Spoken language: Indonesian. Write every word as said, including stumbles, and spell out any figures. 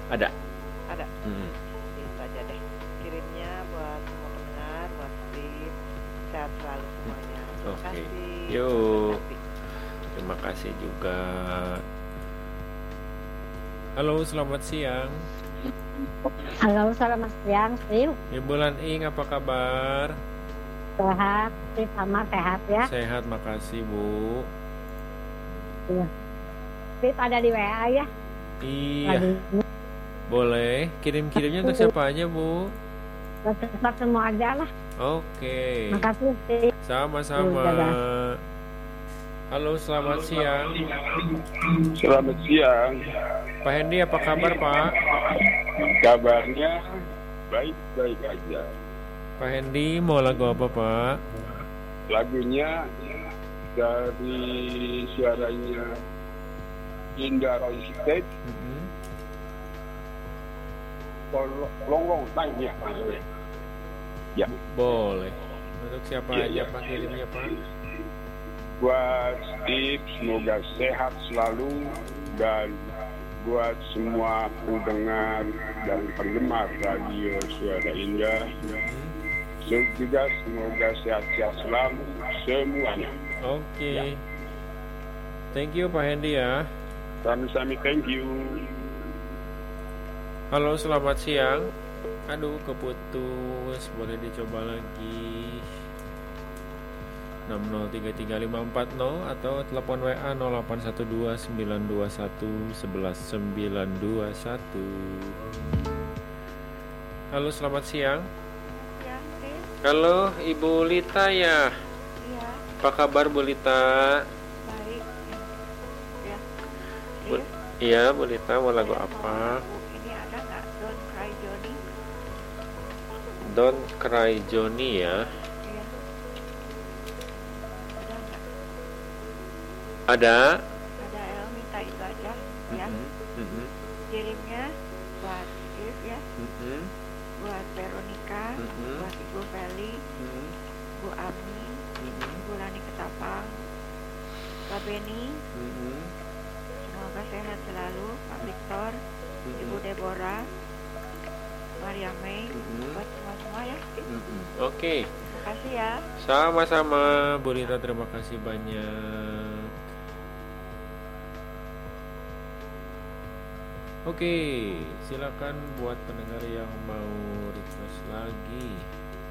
Ada. Ada. Hmm. Itu aja deh. Kirimnya buat semua pendengar, buat Steve. Sehat selalu semuanya. Terima Oke. kasih. Yuk. Terima kasih. Terima kasih juga. Halo, selamat siang. Halo, selamat siang, Steve. Ibu Lanting, apa kabar? Sehat, Steve sama sehat ya. Sehat, makasih Bu. Iya. Steve ada di W A ya? Iya, Lagi boleh. Kirim-kirimnya untuk siapa aja Bu? cepat semua aja lah. Oke. Makasih, Steve. Sama-sama. Dadah. Halo, selamat siang. Selamat siang. Pak Hendy, apa kabar Pak? Kabarnya baik-baik aja. Pak Hendy, mau lagu apa Pak? Lagunya dari suaranya Indah Roysted, Mm-mm. Longlong Tanya. Ya, Boleh. Untuk siapa Iya, aja iya. Pak kirimnya Pak? buat Steve semoga sehat selalu, dan buat semua pendengar dan penggemar radio Suara Indah juga semoga sehat-sehat selalu semuanya. Oke. Ya. Thank you Pak Hendy ya. Sami-sami, thank you. Halo, selamat siang. Aduh, keputus. Boleh dicoba lagi. enam nol tiga tiga lima empat nol atau telepon W A nol delapan satu dua sembilan dua satu satu satu sembilan dua satu. Halo, selamat siang. Ya, Steve. Halo, Ibu Lita ya. Iya, Apa kabar Bu Lita? baik. Ya. Bu- Steve. Iya, Bu Lita mau lagu Saya mau apa? lagu ini ada nggak? Don't Cry Johnny. Don't Cry Johnny ya. Iya. Ada nggak? Ada. Ada, El minta itu aja ya. Mm-mm, mm-mm, Kirimnya buat Steve ya, mm-mm, buat Veronica, Mm-mm. buat Ibu Feli, mm-mm, Bu Ami, mm-mm, Bu Lani Ketapang, Pak Beni, mm-mm, semoga sehat selalu, Pak Victor, mm-mm, Ibu Deborah, Maria May, mm-mm, buat semua-semua ya. mm-mm. Oke, Terima kasih ya. sama-sama Bu Lita, terima kasih banyak. Oke, silakan buat pendengar yang mau request lagi.